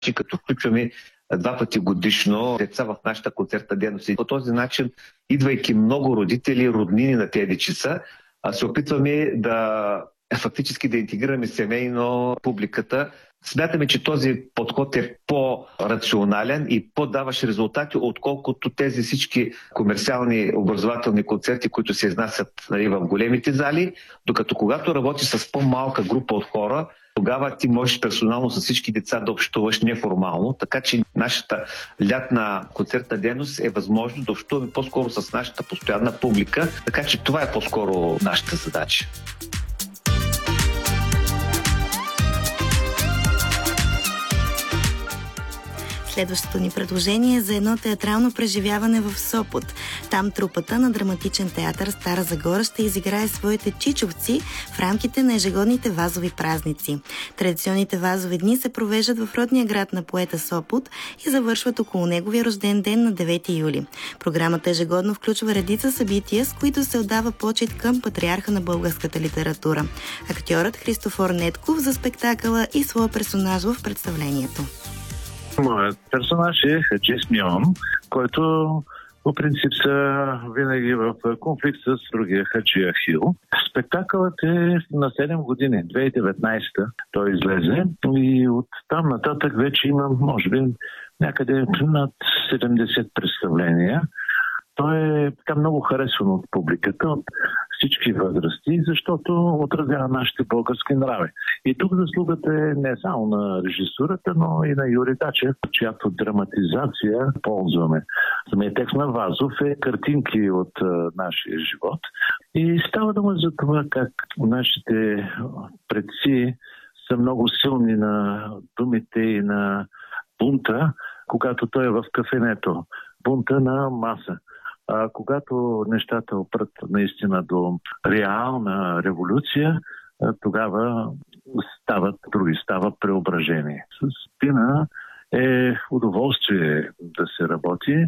че като включваме 2 пъти годишно деца в нашата концертна дейност. И по този начин, идвайки много родители, роднини на тези дечица, се опитваме фактически да интегрираме семейно публиката. Смятаме, че този подход е по-рационален и по-даващ резултати, отколкото тези всички комерциални образователни концерти, които се изнасят в големите зали, докато когато работи с по-малка група от хора, тогава ти можеш персонално с всички деца да общуваш неформално, така че нашата лятна концертна дейност е възможно да общуваме по-скоро с нашата постоянна публика, така че това е по-скоро нашата задача. Следващото ни предложение е за едно театрално преживяване в Сопот. Там трупата на драматичен театър Стара Загора ще изиграе своите чичовци в рамките на ежегодните вазови празници. Традиционните вазови дни се провеждат в родния град на поета Сопот и завършват около неговия рожден ден на 9 юли. Програмата ежегодно включва редица събития, с които се отдава почит към патриарха на българската литература. Актьорът Христофор Нетков за спектакъла и своя персонаж в представлението. Моят персонаж е Хаджи Смион, който по принцип са винаги в конфликт с другия Хаджи Ахил. Спектакълът е на 7 години, 2019-та той излезе и от там нататък вече има, може би, някъде над 70 представления. Той е така много харесван от публиката, от всички възрасти, защото отразява нашите български нрави. И тук заслугата е не само на режисурата, но и на Юрий Дачев, чиято драматизация ползваме. Самият текст на Вазов е картинки от нашия живот. И става дума за това как нашите предци са много силни на думите и на бунта, когато той е в кафенето. Бунта на маса. Когато нещата опрат наистина до реална революция, тогава стават други, става преображение. С Пина е удоволствие да се работи.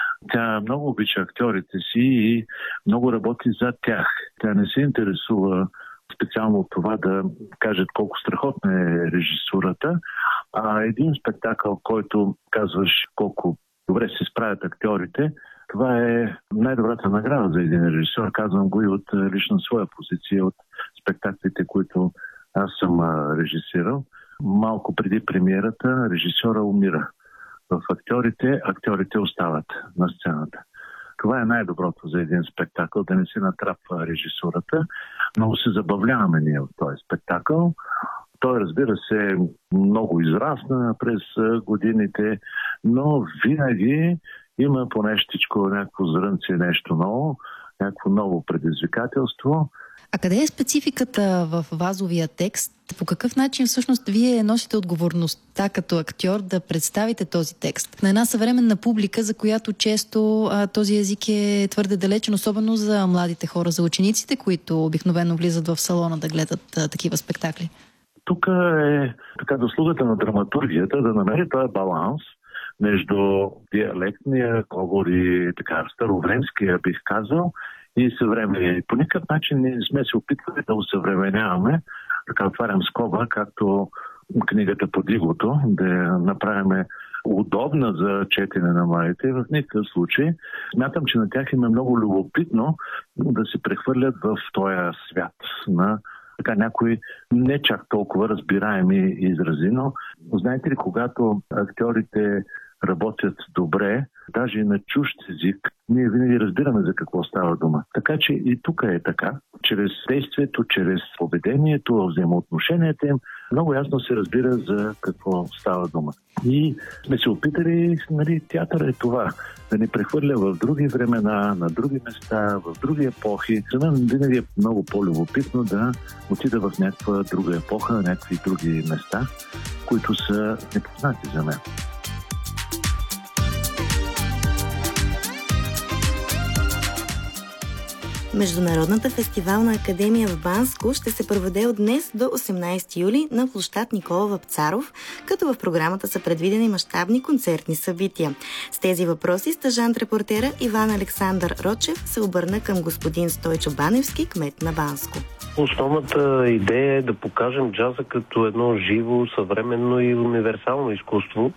Тя много обича актьорите си и много работи за тях. Тя не се интересува специално от това да кажат колко страхотна е режисурата, а един спектакъл, който казваш колко добре се справят актьорите, това е най-добрата награда за един режисьор. Казвам го и от лично своя позиция, от спектаклите, които аз съм режисирал. Малко преди премиерата режисьора умира. В актьорите остават на сцената. Това е най-доброто за един спектакъл, да не се натрапва режисурата. Много се забавляваме ние от този спектакъл. Той, разбира се, много израсна през годините, но винаги има по нещичко, някакво зрънце, нещо ново, някакво ново предизвикателство. А къде е спецификата в вазовия текст? По какъв начин всъщност вие носите отговорността като актьор да представите този текст на една съвременна публика, за която често този език е твърде далечен, особено за младите хора, за учениците, които обикновено влизат в салона да гледат такива спектакли? Тук е така заслугата на драматургията да намери този баланс между диалектния говор и така старовремския, бих казал, и съвременния. По никакъв начин не сме се опитвали да усъвременяваме, така отварям скоба, както книгата Под иглото, да я направим удобна за четене на младите. В никакъв случай. Смятам, че на тях им е много любопитно да се прехвърлят в този свят на така някои не чак толкова разбираеми изрази, но знаете ли, когато актьорите работят добре, даже и на чужд език, ние винаги разбираме за какво става дума. Така че и тук е така. Чрез действието, чрез поведението, взаимоотношенията им, много ясно се разбира за какво става дума. И сме се опитали, театър е това, да ни прехвърля в други времена, на други места, в други епохи. За мен винаги е много по-любопитно да отида в някаква друга епоха, на някакви други места, които са непознати за мен. Международната фестивална академия в Банско ще се проведе от днес до 18 юли на площад Никола Вапцаров, като в програмата са предвидени мащабни концертни събития. С тези въпроси стажант-репортера Иван Александър Рочев се обърна към господин Стойчо Баневски, кмет на Банско. Основната идея е да покажем джаза като едно живо, съвременно и универсално изкуство,